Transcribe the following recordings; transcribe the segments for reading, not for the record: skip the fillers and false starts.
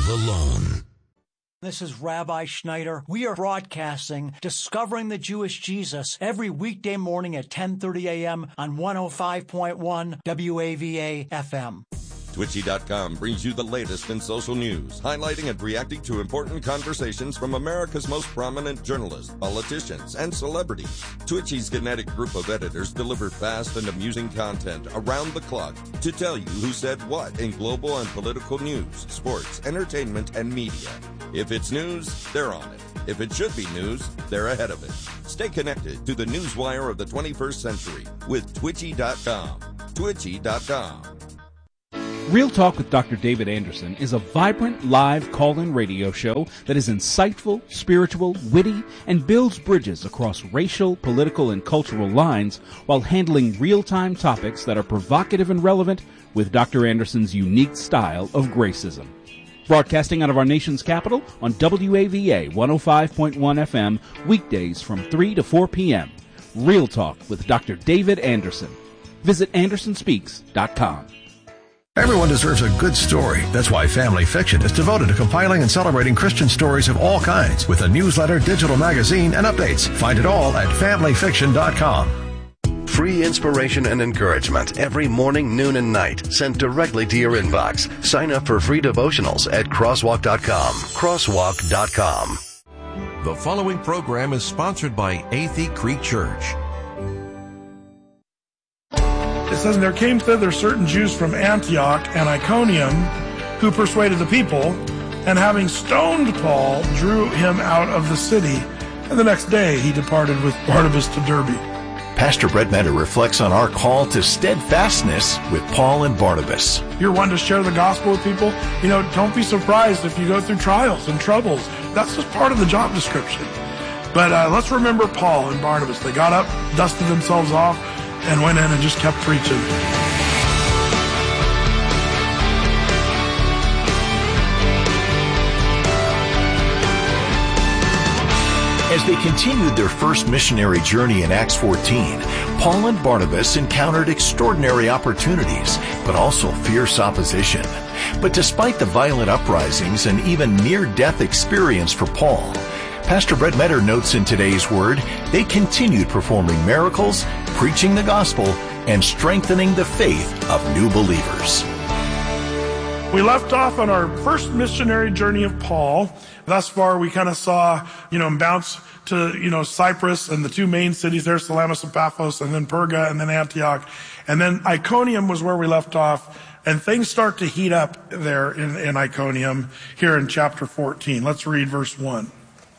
alone. This is Rabbi Schneider. We are broadcasting Discovering the Jewish Jesus every weekday morning at 10:30 a.m. on 105.1 WAVA FM. Twitchy.com brings you the latest in social news, highlighting and reacting to important conversations from America's most prominent journalists, politicians, and celebrities. Twitchy's kinetic group of editors deliver fast and amusing content around the clock to tell you who said what in global and political news, sports, entertainment, and media. If it's news, they're on it. If it should be news, they're ahead of it. Stay connected to the newswire of the 21st century with Twitchy.com. Twitchy.com. Real Talk with Dr. David Anderson is a vibrant live call-in radio show that is insightful, spiritual, witty, and builds bridges across racial, political, and cultural lines while handling real-time topics that are provocative and relevant with Dr. Anderson's unique style of gracism. Broadcasting out of our nation's capital on WAVA 105.1 FM, weekdays from 3 to 4 p.m. Real Talk with Dr. David Anderson. Visit AndersonSpeaks.com. Everyone deserves a good story. That's why Family Fiction is devoted to compiling and celebrating Christian stories of all kinds with a newsletter, digital magazine, and updates. Find it all at FamilyFiction.com. Free inspiration and encouragement every morning, noon, and night sent directly to your inbox. Sign up for free devotionals at Crosswalk.com. Crosswalk.com. The following program is sponsored by Athey Creek Church. It says, "And there came thither certain Jews from Antioch and Iconium, who persuaded the people, and having stoned Paul, drew him out of the city. And the next day he departed with Barnabas to Derbe." Pastor Brett Metter reflects on our call to steadfastness with Paul and Barnabas. You're one to share the gospel with people. Don't be surprised if you go through trials and troubles. That's just part of the job description. But let's remember Paul and Barnabas. They got up, dusted themselves off, and went in and just kept preaching. As they continued their first missionary journey in Acts 14, Paul and Barnabas encountered extraordinary opportunities, but also fierce opposition. But despite the violent uprisings and even near-death experience for Paul, Pastor Brett Metter notes in today's Word, they continued performing miracles, preaching the gospel, and strengthening the faith of new believers. We left off on our first missionary journey of Paul. Thus far, we kind of saw, bounce to, Cyprus and the two main cities there, Salamis and Paphos, and then Perga, and then Antioch. And then Iconium was where we left off. And things start to heat up there in Iconium here in chapter 14. Let's read verse 1.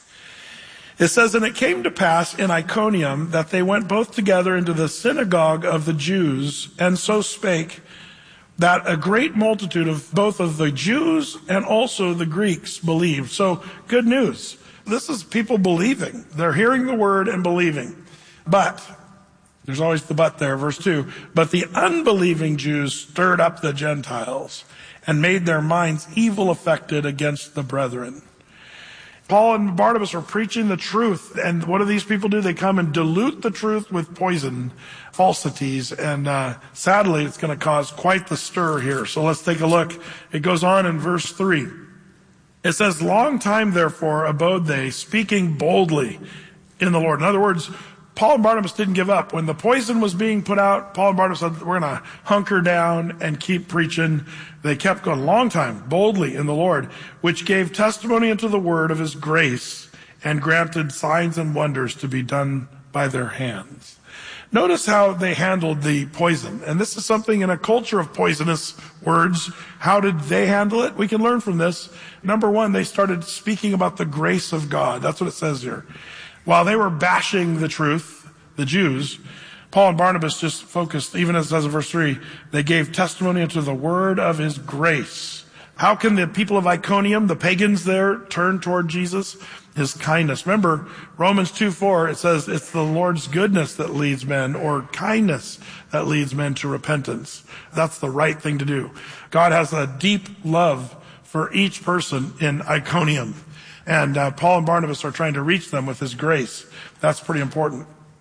It says, "And it came to pass in Iconium that they went both together into the synagogue of the Jews, and so spake, that a great multitude of both of the Jews and also the Greeks believed." So, good news. This is people believing. They're hearing the word and believing. But, there's always the but there, verse 2, "But the unbelieving Jews stirred up the Gentiles, and made their minds evil affected against the brethren." Paul and Barnabas are preaching the truth, and what do these people do? They come and dilute the truth with poison, falsities, and sadly, it's going to cause quite the stir here. So let's take a look. It goes on in verse 3. It says, "Long time, therefore, abode they, speaking boldly in the Lord." In other words, Paul and Barnabas didn't give up. When the poison was being put out, Paul and Barnabas said, we're going to hunker down and keep preaching. They kept going a long time, boldly in the Lord, which gave testimony unto the word of his grace, and granted signs and wonders to be done by their hands. Notice how they handled the poison. And this is something in a culture of poisonous words. How did they handle it? We can learn from this. Number one, they started speaking about the grace of God. That's what it says here. While they were bashing the truth, the Jews, Paul and Barnabas just focused, even as it says in verse 3, they gave testimony unto the word of his grace. How can the people of Iconium, the pagans there, turn toward Jesus? His kindness. Remember, Romans 2:4, it says it's the Lord's goodness that leads men, or kindness that leads men to repentance. That's the right thing to do. God has a deep love for each person in Iconium. And Paul and Barnabas are trying to reach them with his grace. That's pretty important.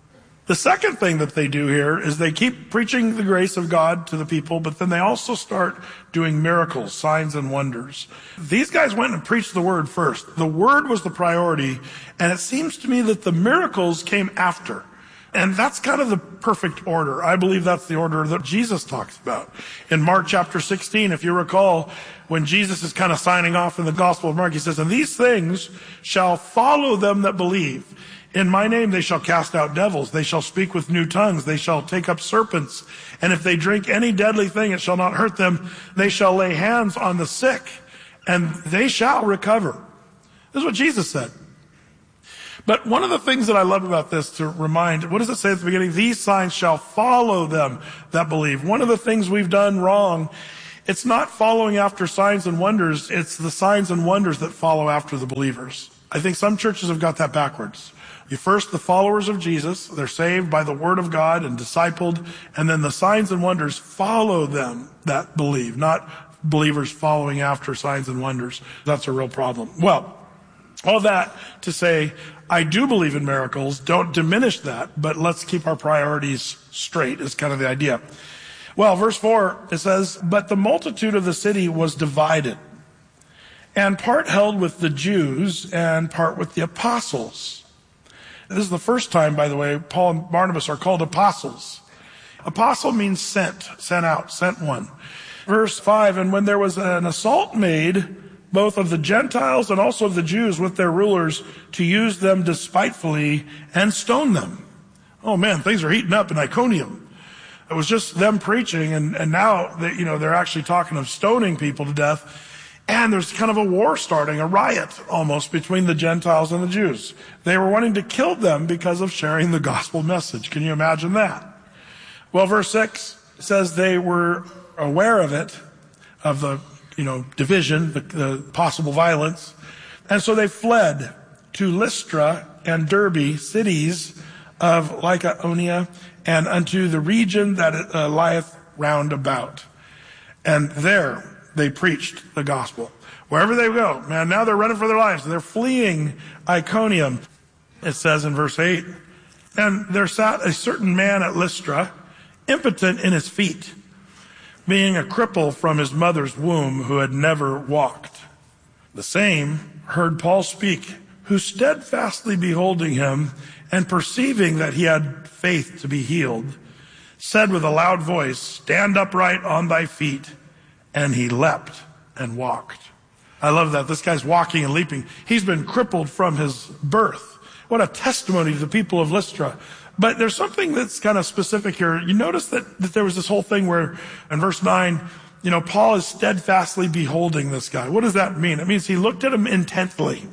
The second thing that they do here is they keep preaching the grace of God to the people, but then they also start doing miracles, signs and wonders. These guys went and preached the word first. The word was the priority, and it seems to me that the miracles came after. And that's kind of the perfect order. I believe that's the order that Jesus talks about. In Mark chapter 16, if you recall, when Jesus is kind of signing off in the Gospel of Mark, he says, "And these things shall follow them that believe. In my name they shall cast out devils. They shall speak with new tongues. They shall take up serpents. And if they drink any deadly thing, it shall not hurt them. They shall lay hands on the sick, and they shall recover." This is what Jesus said. But one of the things that I love about this to remind, what does it say at the beginning? These signs shall follow them that believe. One of the things we've done wrong, it's not following after signs and wonders. It's the signs and wonders that follow after the believers. I think some churches have got that backwards. First, the followers of Jesus, they're saved by the word of God and discipled, and then the signs and wonders follow them that believe, not believers following after signs and wonders. That's a real problem. Well, all that to say, I do believe in miracles. Don't diminish that, but let's keep our priorities straight is kind of the idea. Well, verse 4, it says, "But the multitude of the city was divided, and part held with the Jews and part with the apostles." This is the first time, by the way, Paul and Barnabas are called apostles. Apostle means sent out, sent one. Verse 5, "And when there was an assault made, both of the Gentiles and also of the Jews with their rulers, to use them despitefully and stone them." Oh man, things are heating up in Iconium. It was just them preaching, and now they're actually talking of stoning people to death. And there's kind of a war starting, a riot almost between the Gentiles and the Jews. They were wanting to kill them because of sharing the gospel message. Can you imagine that? Well, verse 6 says they were aware of it, of the division, the possible violence. And so they fled to Lystra and Derbe, cities of Lycaonia, and unto the region that lieth round about. And there they preached the gospel. Wherever they go, man, now they're running for their lives. They're fleeing Iconium. It says in verse 8, "And there sat a certain man at Lystra, impotent in his feet, being a cripple from his mother's womb, who had never walked. The same heard Paul speak, who steadfastly beholding him, and perceiving that he had faith to be healed, said with a loud voice, Stand upright on thy feet. And he leapt and walked." I love that. This guy's walking and leaping. He's been crippled from his birth. What a testimony to the people of Lystra. But there's something that's kind of specific here. You notice that there was this whole thing where in verse 9, Paul is steadfastly beholding this guy. What does that mean? It means he looked at him intently.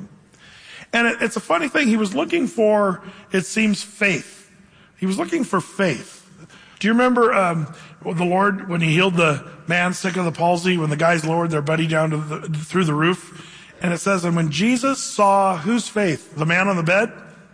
And it's a funny thing. He was looking for, it seems, faith. He was looking for faith. Do you remember the Lord, when he healed the man sick of the palsy, when the guys lowered their buddy down through the roof? And it says, and when Jesus saw whose faith? The man on the bed?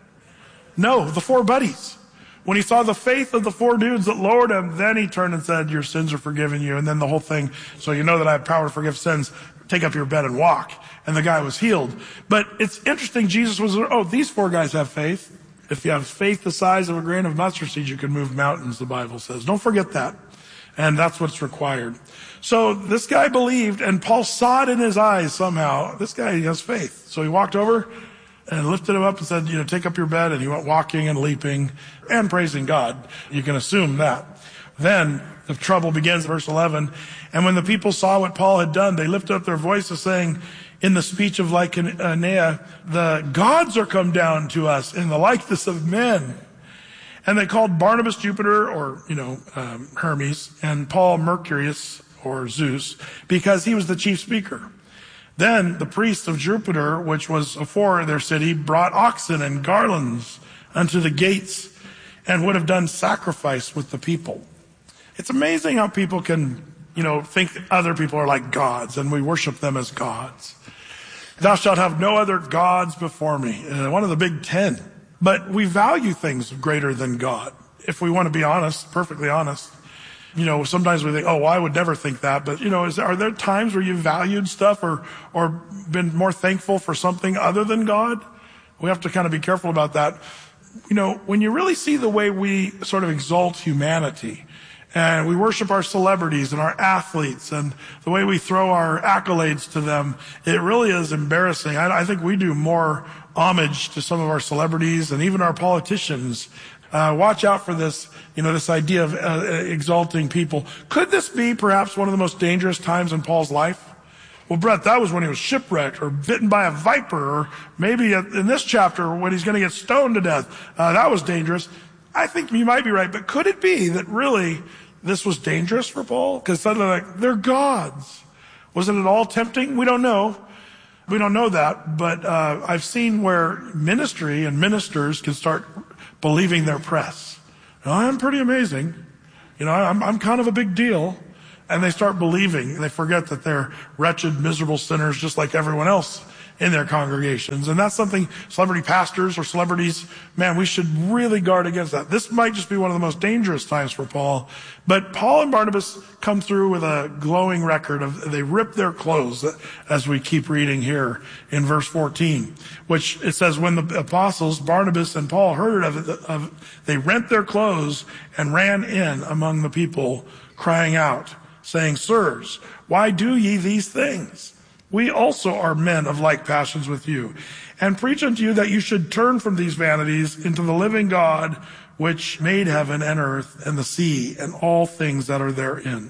No, the four buddies. When he saw the faith of the four dudes that lowered him, then he turned and said, your sins are forgiven you. And then the whole thing, so you know that I have power to forgive sins, take up your bed and walk. And the guy was healed. But it's interesting, Jesus was, these four guys have faith. If you have faith the size of a grain of mustard seed, you can move mountains, the Bible says. Don't forget that. And that's what's required. So this guy believed, and Paul saw it in his eyes somehow. This guy has faith. So he walked over and lifted him up and said, take up your bed. And he went walking and leaping and praising God. You can assume that. Then the trouble begins, verse 11. And when the people saw what Paul had done, they lifted up their voices, saying, in the speech of Lycaonia, the gods are come down to us in the likeness of men. And they called Barnabas Jupiter, or, Hermes, and Paul Mercurius, or Zeus, because he was the chief speaker. Then the priests of Jupiter, which was afore their city, brought oxen and garlands unto the gates, and would have done sacrifice with the people. It's amazing how people can, think that other people are like gods, and we worship them as gods. Thou shalt have no other gods before me. One of the big 10. But we value things greater than God. If we want to be honest, perfectly honest. Sometimes we think, I would never think that. But, are there times where you valued stuff or been more thankful for something other than God? We have to kind of be careful about that. when you really see the way we sort of exalt humanity, and we worship our celebrities and our athletes and the way we throw our accolades to them, it really is embarrassing. I think we do more homage to some of our celebrities and even our politicians. Watch out for this, this idea of exalting people. Could this be perhaps one of the most dangerous times in Paul's life? Well, Brett, that was when he was shipwrecked or bitten by a viper, or maybe in this chapter when he's going to get stoned to death. That was dangerous. I think you might be right, but could it be that really this was dangerous for Paul? Because suddenly, they're gods. Wasn't it all tempting? We don't know. We don't know that, but I've seen where ministry and ministers can start believing their press. I'm pretty amazing. I'm kind of a big deal. And they start believing. They forget that they're wretched, miserable sinners just like everyone else in their congregations. And that's something celebrity pastors or celebrities, man, we should really guard against that. This might just be one of the most dangerous times for Paul. But Paul and Barnabas come through with a glowing record of, they rip their clothes, as we keep reading here in verse 14, which it says, when the apostles, Barnabas and Paul, heard of it, they rent their clothes and ran in among the people, crying out, saying, Sirs, why do ye these things? We also are men of like passions with you, and preach unto you that you should turn from these vanities into the living God, which made heaven and earth and the sea and all things that are therein.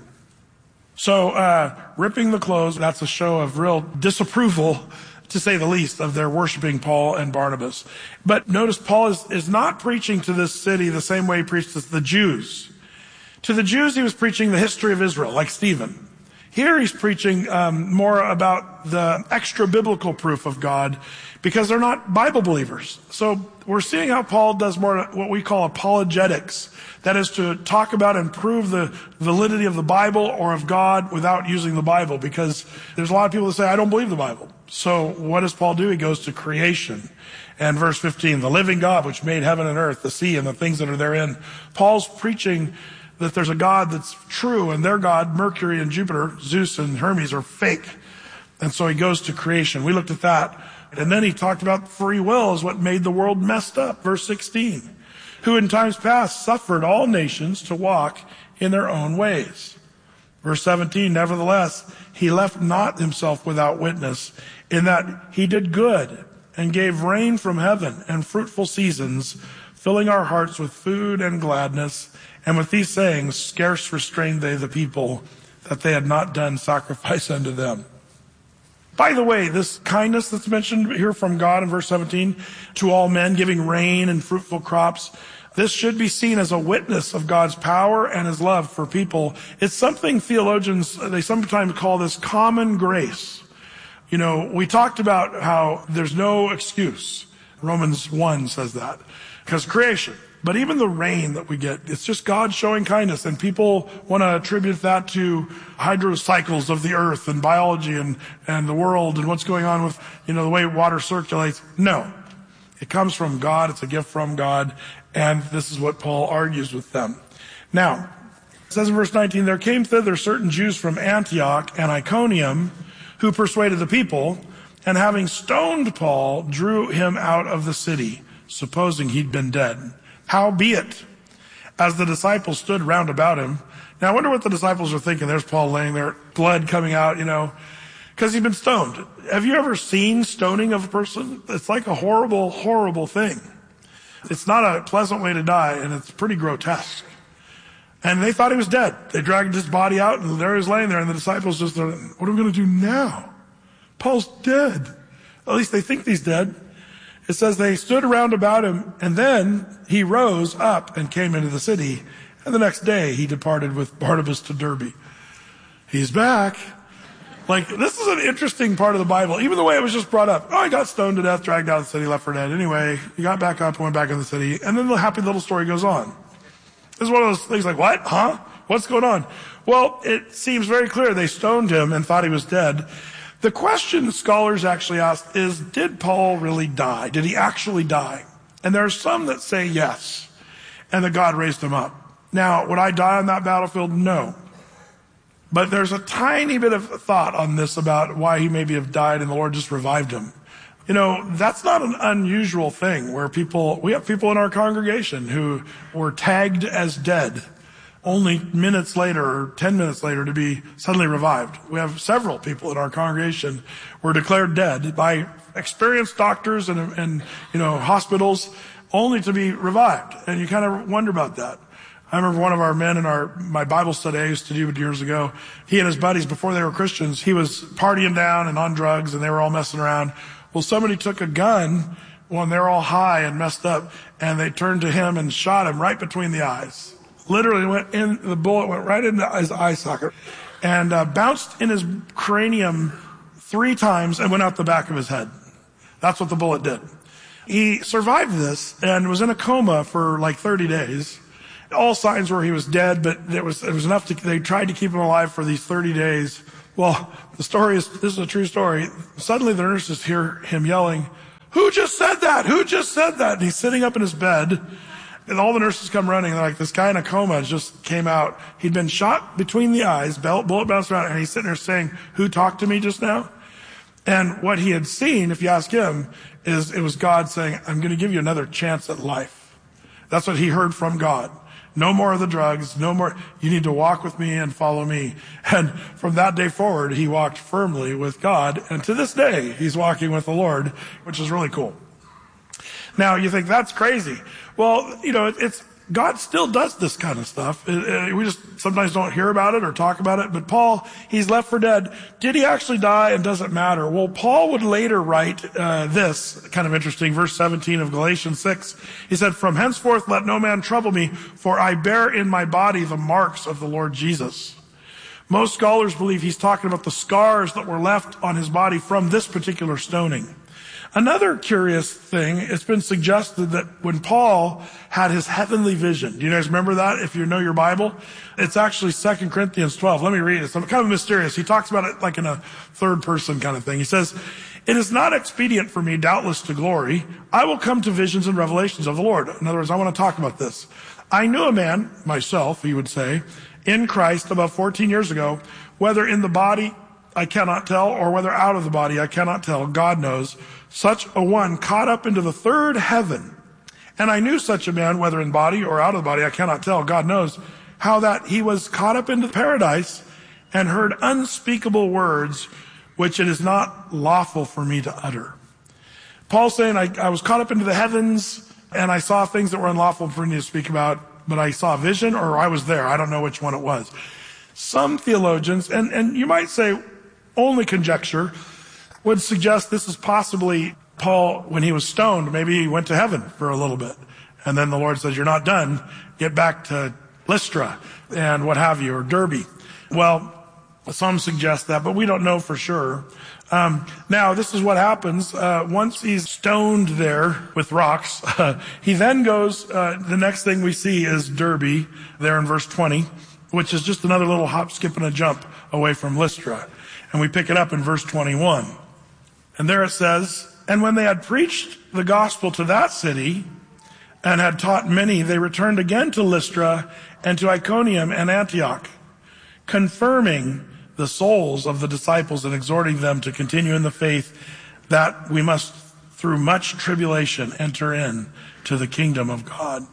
So, ripping the clothes, that's a show of real disapproval, to say the least, of their worshiping Paul and Barnabas. But notice Paul is not preaching to this city the same way he preached to the Jews. To the Jews, he was preaching the history of Israel, like Stephen. Here he's preaching more about the extra-biblical proof of God, because they're not Bible believers. So we're seeing how Paul does more what we call apologetics. That is to talk about and prove the validity of the Bible or of God without using the Bible, because there's a lot of people that say, I don't believe the Bible. So what does Paul do? He goes to creation. And verse 15, the living God which made heaven and earth, the sea and the things that are therein. Paul's preaching that there's a God that's true, and their God, Mercury and Jupiter, Zeus and Hermes, are fake. And so he goes to creation. We looked at that. And then he talked about free will is what made the world messed up. Verse 16, who in times past suffered all nations to walk in their own ways. Verse 17, nevertheless, he left not himself without witness, in that he did good and gave rain from heaven and fruitful seasons, filling our hearts with food and gladness. And with these sayings, scarce restrained they the people, that they had not done sacrifice unto them. By the way, this kindness that's mentioned here from God in verse 17, to all men, giving rain and fruitful crops, this should be seen as a witness of God's power and his love for people. It's something theologians, they sometimes call this common grace. We talked about how there's no excuse. Romans 1 says that, because creation. But even the rain that we get, it's just God showing kindness. And people want to attribute that to hydrocycles of the earth and biology and the world and what's going on with, the way water circulates. No. It comes from God. It's a gift from God. And this is what Paul argues with them. Now, it says in verse 19, there came thither certain Jews from Antioch and Iconium who persuaded the people, and having stoned Paul, drew him out of the city, supposing he'd been dead. Howbeit, as the disciples stood round about him. Now I wonder what the disciples are thinking. There's Paul laying there, blood coming out, because he'd been stoned. Have you ever seen stoning of a person? It's like a horrible, horrible thing. It's not a pleasant way to die, and it's pretty grotesque. And they thought he was dead. They dragged his body out, and there he was laying there, and the disciples just thought, what are we going to do now? Paul's dead. At least they think he's dead. It says they stood around about him, and then he rose up and came into the city. And the next day he departed with Barnabas to Derbe. He's back. This is an interesting part of the Bible. Even the way it was just brought up. He got stoned to death, dragged out of the city, left for dead. Anyway, he got back up, went back in the city. And then the happy little story goes on. This is one of those things like, what? Huh? What's going on? Well, it seems very clear they stoned him and thought he was dead. The question scholars actually ask is, did Paul really die? Did he actually die? And there are some that say yes, and that God raised him up. Now, would I die on that battlefield? No. But there's a tiny bit of thought on this about why he maybe have died and the Lord just revived him. That's not an unusual thing where we have people in our congregation who were tagged as dead only minutes later or 10 minutes later to be suddenly revived. We have several people in our congregation were declared dead by experienced doctors and hospitals only to be revived. And you kind of wonder about that. I remember one of our men in my Bible study I used to do years ago, he and his buddies, before they were Christians, he was partying down and on drugs and they were all messing around. Well, somebody took a gun when they were all high and messed up, and they turned to him and shot him right between the eyes. Literally the bullet went right into his eye socket and bounced in his cranium 3 times and went out the back of his head. That's what the bullet did. He survived this and was in a coma for like 30 days. All signs were he was dead, but it was enough they tried to keep him alive for these 30 days. Well, this is a true story. Suddenly the nurses hear him yelling, "Who just said that? Who just said that?" And he's sitting up in his bed, and all the nurses come running. They're like, this guy in a coma just came out. He'd been shot between the eyes, bullet bounced around, and he's sitting there saying, "Who talked to me just now?" And what he had seen, if you ask him, is it was God saying, "I'm going to give you another chance at life." That's what he heard from God. No more of the drugs, no more. You need to walk with me and follow me. And from that day forward, he walked firmly with God. And to this day, he's walking with the Lord, which is really cool. Now, you think that's crazy. Well, God still does this kind of stuff. We just sometimes don't hear about it or talk about it. But Paul, he's left for dead. Did he actually die? And does it matter? Well, Paul would later write this, kind of interesting, verse 17 of Galatians 6. He said, "From henceforth let no man trouble me, for I bear in my body the marks of the Lord Jesus." Most scholars believe he's talking about the scars that were left on his body from this particular stoning. Another curious thing, it's been suggested that when Paul had his heavenly vision, do you guys remember that if you know your Bible? It's actually 2 Corinthians 12. Let me read it. It's kind of mysterious. He talks about it like in a third person kind of thing. He says, "It is not expedient for me, doubtless, to glory. I will come to visions and revelations of the Lord." In other words, I want to talk about this. "I knew a man," myself, he would say, "in Christ about 14 years ago, whether in the body I cannot tell, or whether out of the body I cannot tell, God knows, such a one caught up into the third heaven. And I knew such a man, whether in body or out of the body, I cannot tell, God knows, how that he was caught up into paradise and heard unspeakable words, which it is not lawful for me to utter." Paul's saying, I was caught up into the heavens, and I saw things that were unlawful for me to speak about, but I saw a vision, or I was there. I don't know which one it was. Some theologians, and you might say only conjecture, would suggest this is possibly Paul, when he was stoned, maybe he went to heaven for a little bit. And then the Lord says, "You're not done. Get back to Lystra," and what have you, or Derbe. Well, some suggest that, but we don't know for sure. Now, this is what happens. Once he's stoned there with rocks, he then goes, the next thing we see is Derbe, there in verse 20, which is just another little hop, skip, and a jump away from Lystra. And we pick it up in verse 21. And there it says, "And when they had preached the gospel to that city and had taught many, they returned again to Lystra and to Iconium and Antioch, confirming the souls of the disciples and exhorting them to continue in the faith, that we must through much tribulation enter in to the kingdom of God."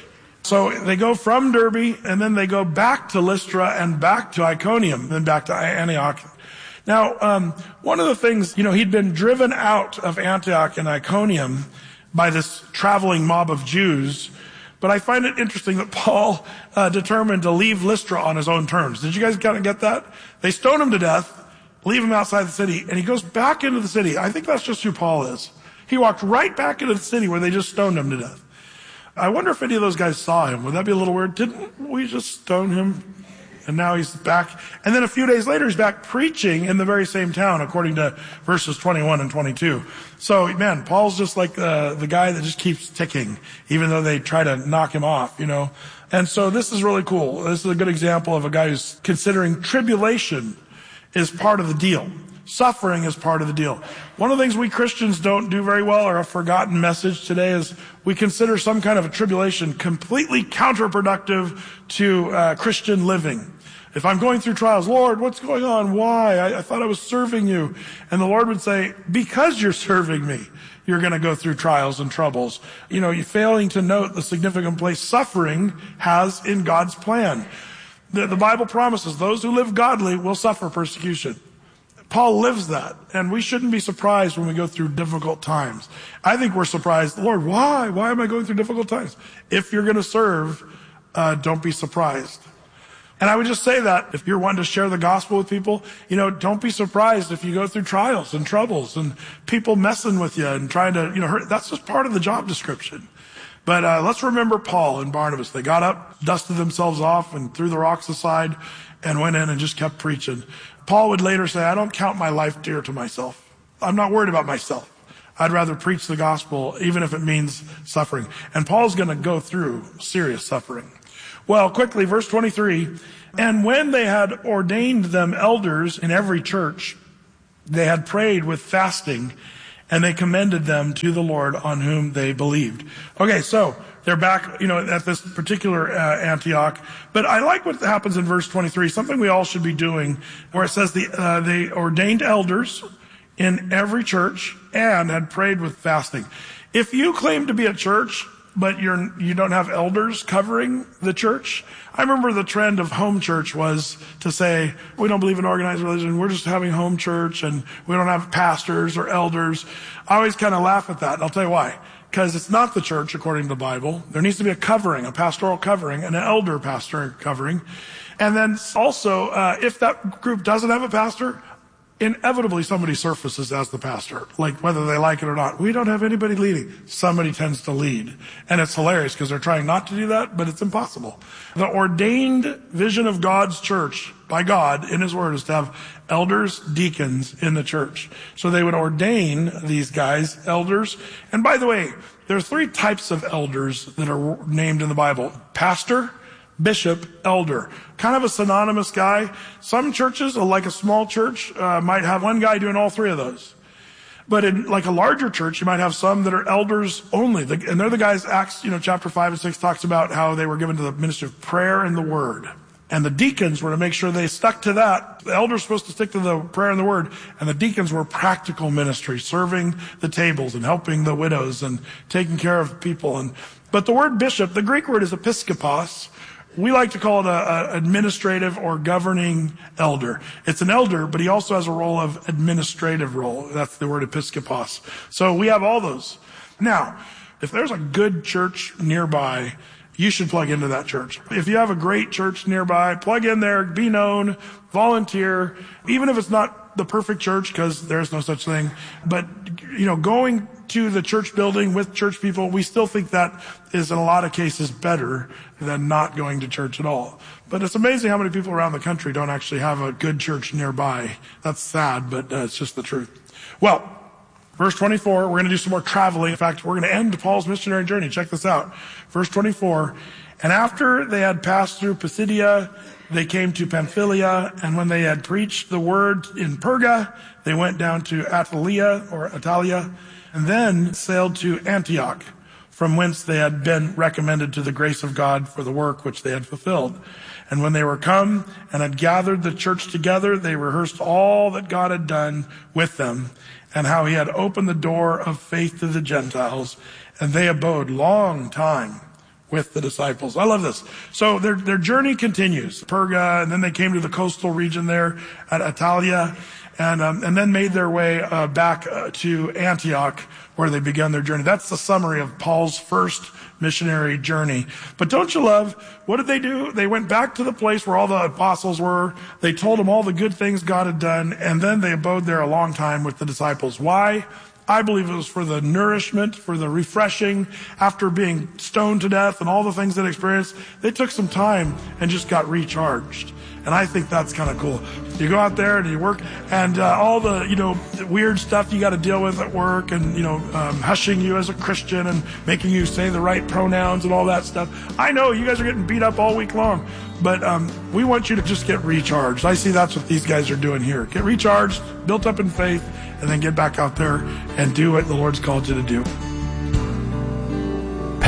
So they go from Derbe, and then they go back to Lystra and back to Iconium, then back to Antioch. Now, one of the things, he'd been driven out of Antioch and Iconium by this traveling mob of Jews, but I find it interesting that Paul determined to leave Lystra on his own terms. Did you guys kind of get that? They stone him to death, leave him outside the city, and he goes back into the city. I think that's just who Paul is. He walked right back into the city where they just stoned him to death. I wonder if any of those guys saw him. Would that be a little weird? Didn't we just stone him? And now he's back. And then a few days later, he's back preaching in the very same town, according to verses 21 and 22. So, man, Paul's just like the guy that just keeps ticking, even though they try to knock him off, And so this is really cool. This is a good example of a guy who's considering tribulation is part of the deal. Suffering is part of the deal. One of the things we Christians don't do very well, or a forgotten message today, is we consider some kind of a tribulation completely counterproductive to Christian living. If I'm going through trials, Lord, what's going on? Why? I thought I was serving you. And the Lord would say, because you're serving me, you're going to go through trials and troubles. You're failing to note the significant place suffering has in God's plan. The Bible promises those who live godly will suffer persecution. Paul lives that, and we shouldn't be surprised when we go through difficult times. I think we're surprised, Lord, why? Why am I going through difficult times? If you're going to serve, don't be surprised. And I would just say that if you're wanting to share the gospel with people, don't be surprised if you go through trials and troubles and people messing with you and trying to, hurt. That's just part of the job description. But let's remember Paul and Barnabas. They got up, dusted themselves off, and threw the rocks aside and went in and just kept preaching. Paul would later say, I don't count my life dear to myself. I'm not worried about myself. I'd rather preach the gospel, even if it means suffering. And Paul's going to go through serious suffering. Well, quickly, verse 23, and when they had ordained them elders in every church, they had prayed with fasting, and they commended them to the Lord on whom they believed. Okay, so they're back, at this particular Antioch. But I like what happens in verse 23, something we all should be doing, where it says they ordained elders in every church and had prayed with fasting. If you claim to be a church, but you don't have elders covering the church. I remember the trend of home church was to say, we don't believe in organized religion, we're just having home church, and we don't have pastors or elders. I always kind of laugh at that, and I'll tell you why. Because it's not the church according to the Bible. There needs to be a covering, a pastoral covering, an elder pastor covering. And then also, if that group doesn't have a pastor, inevitably somebody surfaces as the pastor, like whether they like it or not. We don't have anybody leading. Somebody tends to lead. And it's hilarious because they're trying not to do that, but it's impossible. The ordained vision of God's church by God in his word is to have elders, deacons in the church. So they would ordain these guys, elders. And by the way, there are 3 types of elders that are named in the Bible. Pastor, bishop, elder. Kind of a synonymous guy. Some churches, like a small church, might have one guy doing all 3 of those. But in like a larger church, you might have some that are elders only. And they're the guys, Acts, chapter 5 and 6 talks about how they were given to the ministry of prayer and the word. And the deacons were to make sure they stuck to that. The elders were supposed to stick to the prayer and the word. And the deacons were practical ministry, serving the tables and helping the widows and taking care of people. But the word bishop, the Greek word is episkopos. We like to call it an administrative or governing elder. It's an elder, but he also has a role of administrative role. That's the word episkopos. So we have all those. Now, if there's a good church nearby, you should plug into that church. If you have a great church nearby, plug in there, be known, volunteer, even if it's not the perfect church, because there's no such thing. But, going to the church building with church people, we still think that is in a lot of cases better than not going to church at all. But it's amazing how many people around the country don't actually have a good church nearby. That's sad, but it's just the truth. Well, verse 24, we're going to do some more traveling. In fact, we're going to end Paul's missionary journey. Check this out. Verse 24, and after they had passed through Pisidia, they came to Pamphylia, and when they had preached the word in Perga, they went down to Attalia, and then sailed to Antioch, from whence they had been recommended to the grace of God for the work which they had fulfilled. And when they were come and had gathered the church together, they rehearsed all that God had done with them, and how he had opened the door of faith to the Gentiles, and they abode long time with the disciples. I love this. So their journey continues. Perga, and then they came to the coastal region there at Attalia, and then made their way back to Antioch, where they began their journey. That's the summary of Paul's first missionary journey. But don't you love, what did they do? They went back to the place where all the apostles were. They told them all the good things God had done, and then they abode there a long time with the disciples. Why? I believe it was for the nourishment, for the refreshing. After being stoned to death and all the things they experienced, they took some time and just got recharged. And I think that's kind of cool. You go out there and you work, and all the weird stuff you got to deal with at work, and hushing you as a Christian and making you say the right pronouns and all that stuff. I know you guys are getting beat up all week long, but we want you to just get recharged. I see that's what these guys are doing here. Get recharged, built up in faith, and then get back out there and do what the Lord's called you to do.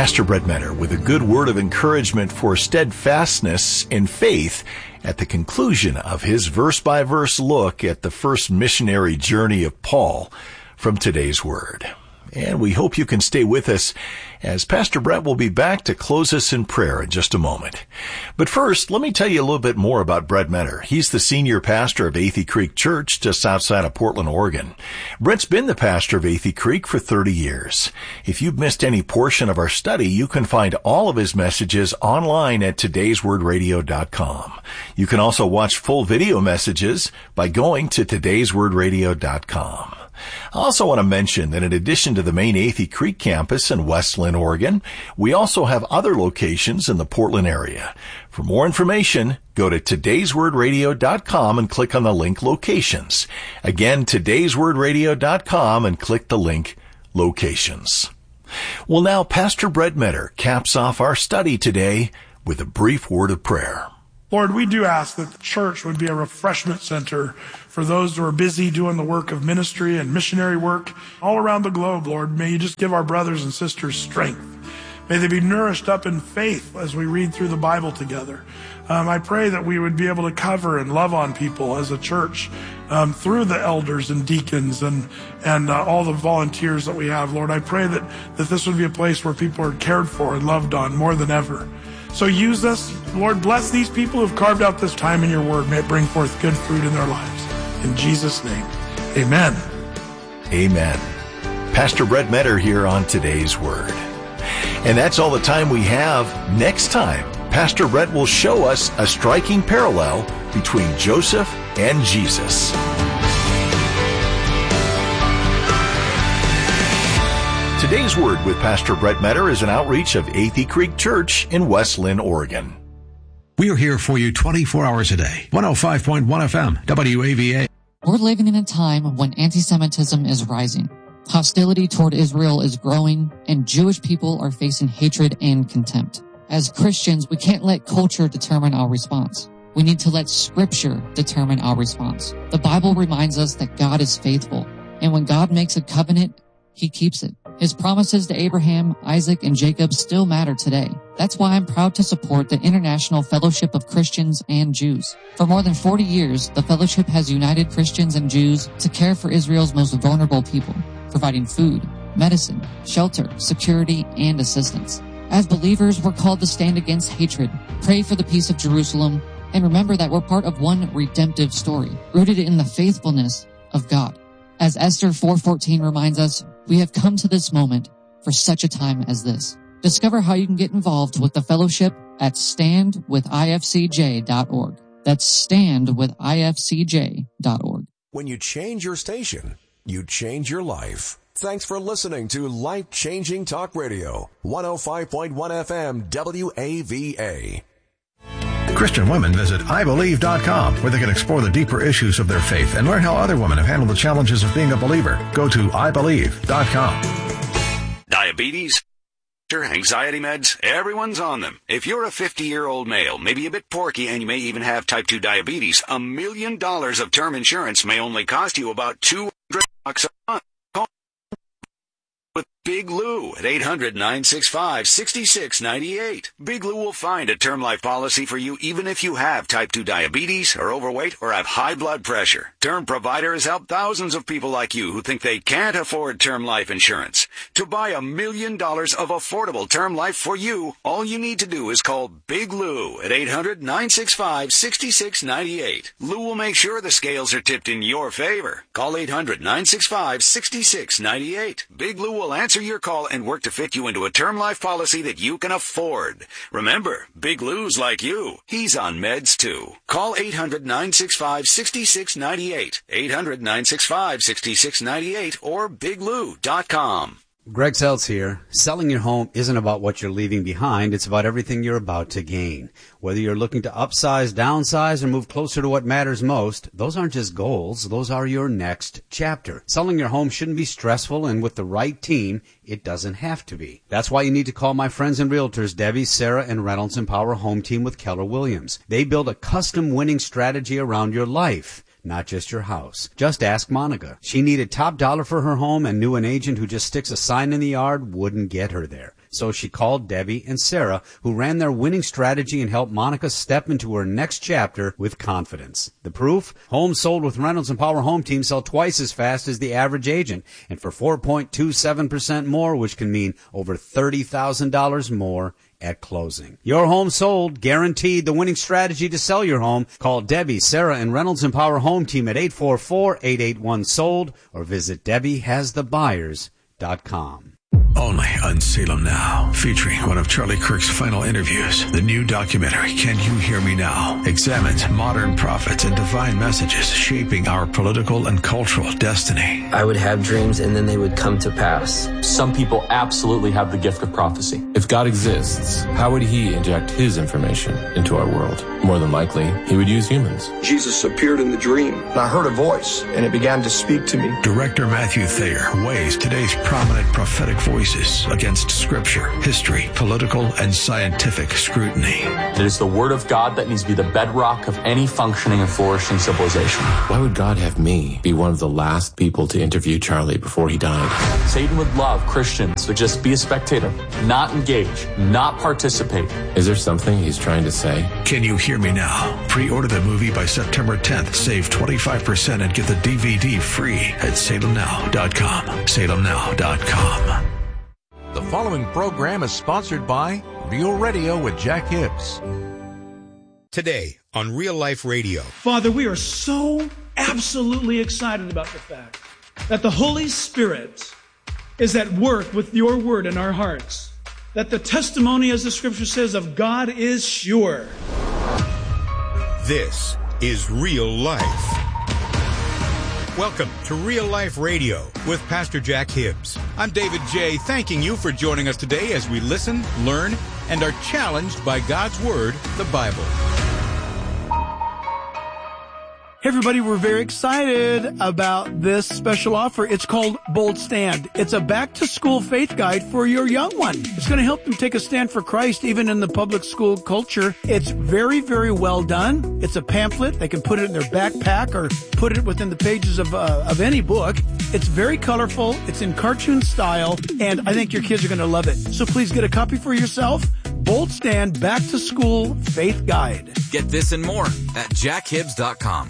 Pastor Brett Metter with a good word of encouragement for steadfastness in faith at the conclusion of his verse-by-verse look at the first missionary journey of Paul from today's Word. And we hope you can stay with us as Pastor Brett will be back to close us in prayer in just a moment. But first, let me tell you a little bit more about Brett Metter. He's the senior pastor of Athey Creek Church just outside of Portland, Oregon. Brett's been the pastor of Athey Creek for 30 years. If you've missed any portion of our study, you can find all of his messages online at todayswordradio.com. You can also watch full video messages by going to todayswordradio.com. I also want to mention that in addition to the main Athey Creek campus in West Linn, Oregon, we also have other locations in the Portland area. For more information, go to todayswordradio.com and click on the link Locations. Again, todayswordradio.com and click the link Locations. Well, now Pastor Brett Metter caps off our study today with a brief word of prayer. Lord, we do ask that the church would be a refreshment center for those who are busy doing the work of ministry and missionary work all around the globe, Lord. May you just give our brothers and sisters strength. May they be nourished up in faith as we read through the Bible together. I pray that we would be able to cover and love on people as a church through the elders and deacons and all the volunteers that we have, Lord. I pray that this would be a place where people are cared for and loved on more than ever. So use us. Lord, bless these people who have carved out this time in your word. May it bring forth good fruit in their lives. In Jesus' name, amen. Amen. Pastor Brett Metter here on Today's Word. And that's all the time we have. Next time, Pastor Brett will show us a striking parallel between Joseph and Jesus. Today's Word with Pastor Brett Metter is an outreach of Athey Creek Church in West Linn, Oregon. We are here for you 24 hours a day. 105.1 FM, WAVA. We're living in a time when anti-Semitism is rising. Hostility toward Israel is growing, and Jewish people are facing hatred and contempt. As Christians, we can't let culture determine our response. We need to let Scripture determine our response. The Bible reminds us that God is faithful, and when God makes a covenant, He keeps it. His promises to Abraham, Isaac, and Jacob still matter today. That's why I'm proud to support the International Fellowship of Christians and Jews. For more than 40 years, the fellowship has united Christians and Jews to care for Israel's most vulnerable people, providing food, medicine, shelter, security, and assistance. As believers, we're called to stand against hatred, pray for the peace of Jerusalem, and remember that we're part of one redemptive story, rooted in the faithfulness of God. As Esther 4:14 reminds us, we have come to this moment for such a time as this. Discover how you can get involved with the fellowship at standwithifcj.org. That's standwithifcj.org. When you change your station, you change your life. Thanks for listening to Life-Changing Talk Radio, 105.1 FM WAVA. Christian women visit IBelieve.com, where they can explore the deeper issues of their faith and learn how other women have handled the challenges of being a believer. Go to IBelieve.com. Diabetes, anxiety meds, everyone's on them. If you're a 50-year-old male, maybe a bit porky, and you may even have type 2 diabetes, $1 million of term insurance may only cost you about $200 a month. With Big Lou at 800-965-6698. Big Lou will find a term life policy for you even if you have type 2 diabetes, are overweight, or have high blood pressure. Term Provider has helped thousands of people like you who think they can't afford term life insurance. To buy $1 million of affordable term life for you, all you need to do is call Big Lou at 800-965-6698. Lou will make sure the scales are tipped in your favor. Call 800-965-6698. Big Lou will answer your call and work to fit you into a term life policy that you can afford. Remember, Big Lou's like you. He's on meds too. Call 800-965-6698. 800-965-6698 or biglou.com. Greg Seltz here. Selling your home isn't about what you're leaving behind. It's about everything you're about to gain. Whether you're looking to upsize, downsize, or move closer to what matters most, those aren't just goals. Those are your next chapter. Selling your home shouldn't be stressful, and with the right team, it doesn't have to be. That's why you need to call my friends and realtors, Debbie, Sarah, and Reynolds Empower Home Team with Keller Williams. They build a custom winning strategy around your life, not just your house. Just ask Monica. She needed top dollar for her home and knew an agent who just sticks a sign in the yard wouldn't get her there. So she called Debbie and Sarah, who ran their winning strategy and helped Monica step into her next chapter with confidence. The proof? Homes sold with Reynolds and Power Home Team sell twice as fast as the average agent, and for 4.27% more, which can mean over $30,000 more at closing. Your home sold, guaranteed the winning strategy to sell your home. Call Debbie, Sarah, and Reynolds and Power Home Team at 844-881-SOLD or visit DebbieHasTheBuyers.com. Only on Salem Now, featuring one of Charlie Kirk's final interviews. The new documentary, Can You Hear Me Now?, examines modern prophets and divine messages shaping our political and cultural destiny. I would have dreams and then they would come to pass. Some people absolutely have the gift of prophecy. If God exists, how would he inject his information into our world? More than likely, he would use humans. Jesus appeared in the dream, and I heard a voice, and it began to speak to me. Director Matthew Thayer weighs today's prominent prophetic voices against scripture, history, political, and scientific scrutiny. It is the word of God that needs to be the bedrock of any functioning and flourishing civilization. Why would God have me be one of the last people to interview Charlie before he died? Satan would love Christians to just be a spectator, not engage, not participate. Is there something he's trying to say? Can You Hear Me Now? Pre-order the movie by September 10th. Save 25% and get the DVD free at salemnow.com. salemnow.com. The following program is sponsored by Real Radio with Jack Hibbs. Today on Real Life Radio. Father, we are so absolutely excited about the fact that the Holy Spirit is at work with your word in our hearts. That the testimony, as the scripture says, of God is sure. This is Real Life. Welcome to Real Life Radio with Pastor Jack Hibbs. I'm David J., thanking you for joining us today as we listen, learn, and are challenged by God's Word, the Bible. Hey everybody, we're very excited about this special offer. It's called Bold Stand. It's a back-to-school faith guide for your young one. It's going to help them take a stand for Christ even in the public school culture. It's very, very well done. It's a pamphlet. They can put it in their backpack or put it within the pages of any book. It's very colorful. It's in cartoon style, and I think your kids are going to love it. So please get a copy for yourself. Bold Stand Back-to-School Faith Guide. Get this and more at jackhibbs.com.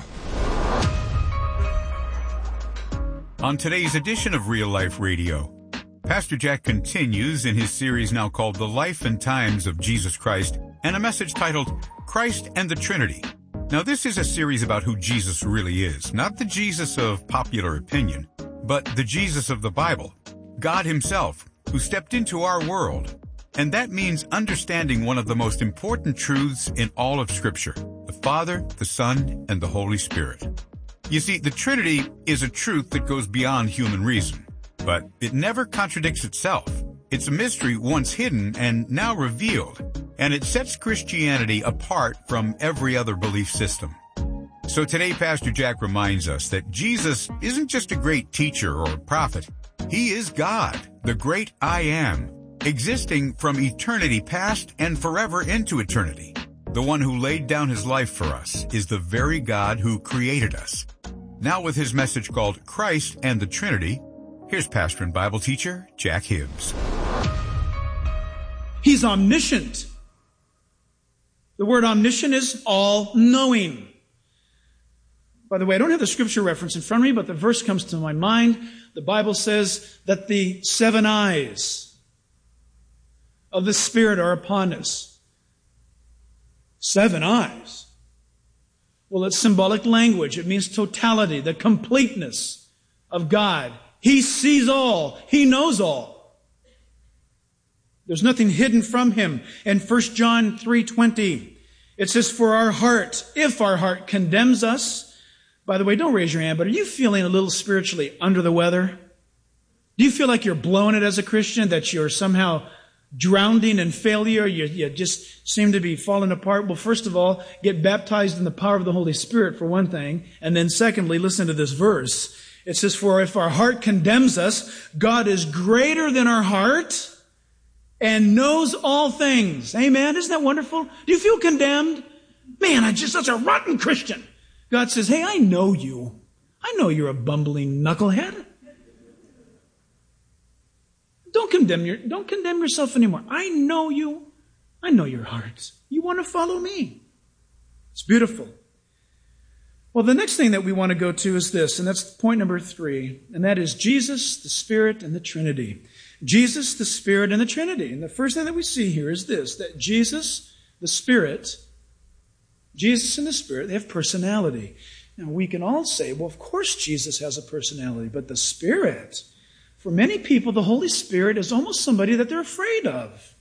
On today's edition of Real Life Radio, Pastor Jack continues in his series now called The Life and Times of Jesus Christ, and a message titled Christ and the Trinity. Now, this is a series about who Jesus really is, not the Jesus of popular opinion, but the Jesus of the Bible, God himself, who stepped into our world. And that means understanding one of the most important truths in all of Scripture, the Father, the Son, and the Holy Spirit. You see, the Trinity is a truth that goes beyond human reason, but it never contradicts itself. It's a mystery once hidden and now revealed, and it sets Christianity apart from every other belief system. So today, Pastor Jack reminds us that Jesus isn't just a great teacher or prophet. He is God, the great I Am, existing from eternity past and forever into eternity. The one who laid down his life for us is the very God who created us. Now with his message called Christ and the Trinity, here's pastor and Bible teacher Jack Hibbs. He's omniscient. The word omniscient is all-knowing. By the way, I don't have the scripture reference in front of me, but the verse comes to my mind. The Bible says that the 7 eyes of the Spirit are upon us. 7 eyes. Well, it's symbolic language. It means totality, the completeness of God. He sees all. He knows all. There's nothing hidden from him. And 1 John 3:20, it says, for our heart, if our heart condemns us. By the way, don't raise your hand, but are you feeling a little spiritually under the weather? Do you feel like you're blowing it as a Christian, that you're somehow drowning in failure? You just seem to be falling apart? Well, first of all, get baptized in the power of the Holy Spirit, for one thing. And then secondly, listen to this verse. It says, for if our heart condemns us, God is greater than our heart and knows all things. Amen? Isn't that wonderful? Do you feel condemned? Man, I'm just such a rotten Christian. God says, hey, I know you. I know you're a bumbling knucklehead. Don't condemn yourself anymore. I know you. I know your heart. You want to follow me. It's beautiful. Well, the next thing that we want to go to is this, and that's point number 3, and that is Jesus, the Spirit, and the Trinity. Jesus, the Spirit, and the Trinity. And the first thing that we see here is this, that Jesus, the Spirit, Jesus and the Spirit, they have personality. Now, we can all say, well, of course Jesus has a personality, but the Spirit, for many people, the Holy Spirit is almost somebody that they're afraid of.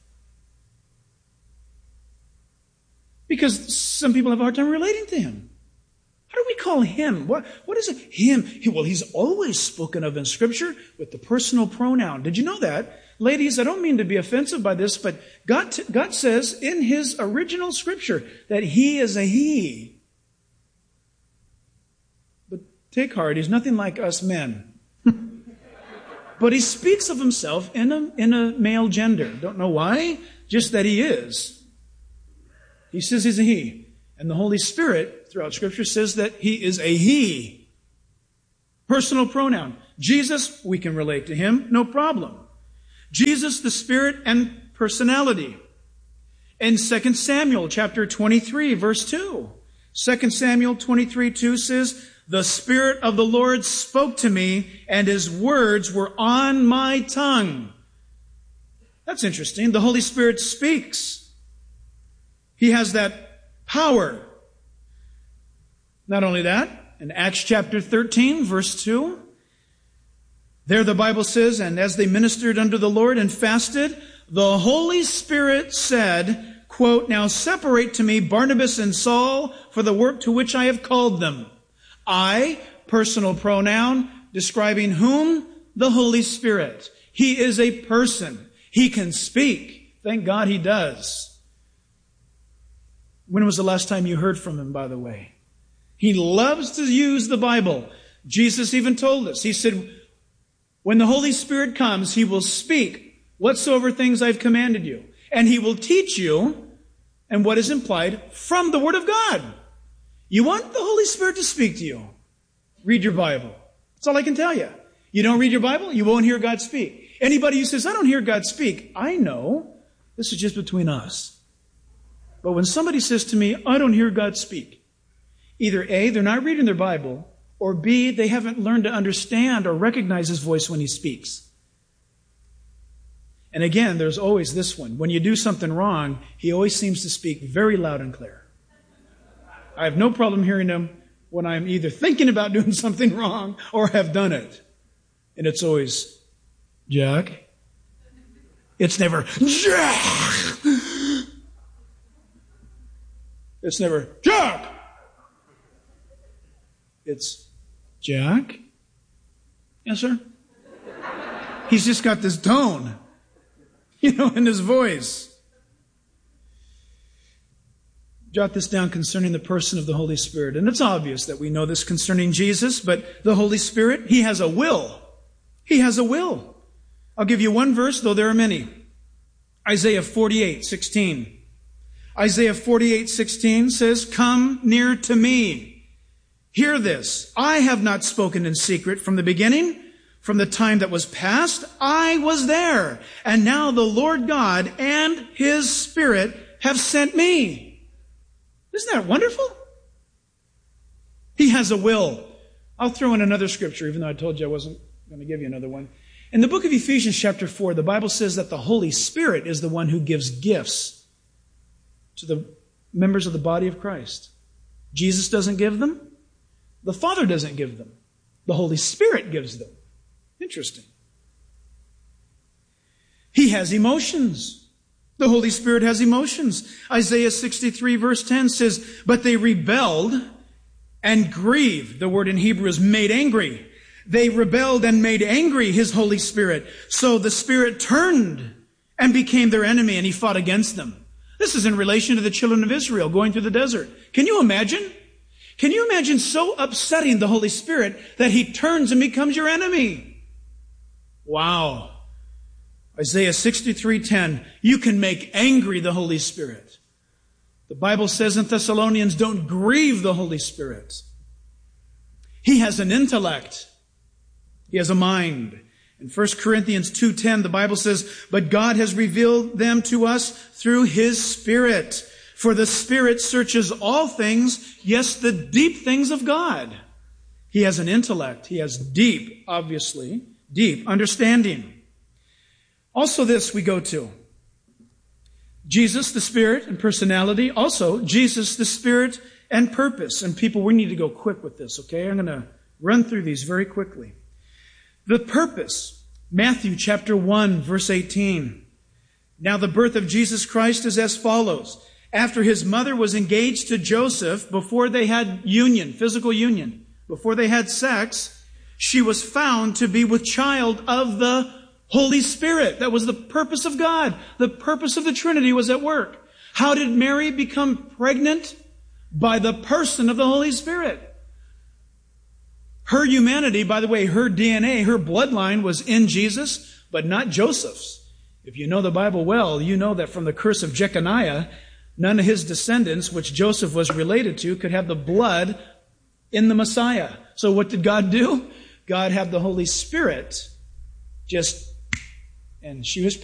Because some people have a hard time relating to Him. How do we call Him? What is it? Him. Well, He's always spoken of in Scripture with the personal pronoun. Did you know that? Ladies, I don't mean to be offensive by this, but God says in His original Scripture that He is a He. But take heart, He's nothing like us men. But He speaks of Himself in a male gender. Don't know why, just that He is. He says He's a He. And the Holy Spirit, throughout Scripture, says that He is a He. Personal pronoun. Jesus, we can relate to Him, no problem. Jesus, the Spirit, and personality. In 2 Samuel chapter 23, verse 2. 2 Samuel 23:2 says, "The Spirit of the Lord spoke to me, and His words were on my tongue." That's interesting. The Holy Spirit speaks. He has that power. Not only that, in Acts chapter 13, verse 2, there the Bible says, "And as they ministered unto the Lord and fasted, the Holy Spirit said," quote, "Now separate to me Barnabas and Saul for the work to which I have called them." I, personal pronoun, describing whom? The Holy Spirit. He is a person. He can speak. Thank God He does. When was the last time you heard from Him, by the way? He loves to use the Bible. Jesus even told us. He said, when the Holy Spirit comes, He will speak whatsoever things I've commanded you. And He will teach you, and what is implied, from the Word of God. You want the Holy Spirit to speak to you? Read your Bible. That's all I can tell you. You don't read your Bible, you won't hear God speak. Anybody who says, I don't hear God speak, I know. This is just between us. But when somebody says to me, I don't hear God speak, either A, they're not reading their Bible, or B, they haven't learned to understand or recognize His voice when He speaks. And again, there's always this one. When you do something wrong, He always seems to speak very loud and clear. I have no problem hearing Him when I'm either thinking about doing something wrong or have done it. And it's always, Jack. It's never, Jack. It's never, Jack! It's, Jack? Yes, sir? He's just got this tone, in his voice. Jot this down concerning the person of the Holy Spirit. And it's obvious that we know this concerning Jesus, but the Holy Spirit, He has a will. He has a will. I'll give you one verse, though there are many. Isaiah 48:16. Isaiah 48:16 says, "Come near to me. Hear this. I have not spoken in secret from the beginning. From the time that was past, I was there. And now the Lord God and His Spirit have sent me." Isn't that wonderful? He has a will. I'll throw in another scripture, even though I told you I wasn't going to give you another one. In the book of Ephesians chapter 4, the Bible says that the Holy Spirit is the one who gives gifts to the members of the body of Christ. Jesus doesn't give them. The Father doesn't give them. The Holy Spirit gives them. Interesting. He has emotions. The Holy Spirit has emotions. Isaiah 63 verse 10 says, "But they rebelled and grieved." The word in Hebrew is made angry. They rebelled and made angry His Holy Spirit. So the Spirit turned and became their enemy, and He fought against them. This is in relation to the children of Israel going through the desert. Can you imagine? Can you imagine so upsetting the Holy Spirit that He turns and becomes your enemy? Wow. Isaiah 63:10, you can make angry the Holy Spirit. The Bible says in Thessalonians, don't grieve the Holy Spirit. He has an intellect. He has a mind. In 1 Corinthians 2:10, the Bible says, "But God has revealed them to us through His Spirit. For the Spirit searches all things, yes, the deep things of God." He has an intellect. He has deep, obviously, deep understanding. Also this we go to. Jesus, the Spirit and personality. Also, Jesus, the Spirit and purpose. And people, we need to go quick with this, okay? I'm going to run through these very quickly. The purpose. Matthew chapter 1, verse 18. Now the birth of Jesus Christ is as follows. After his mother was engaged to Joseph, before they had union, physical union, before they had sex, she was found to be with child of the Holy Spirit. That was the purpose of God. The purpose of the Trinity was at work. How did Mary become pregnant? By the person of the Holy Spirit. Her humanity, by the way, her DNA, her bloodline was in Jesus, but not Joseph's. If you know the Bible well, you know that from the curse of Jeconiah, none of his descendants, which Joseph was related to, could have the blood in the Messiah. So what did God do? God had the Holy Spirit and she was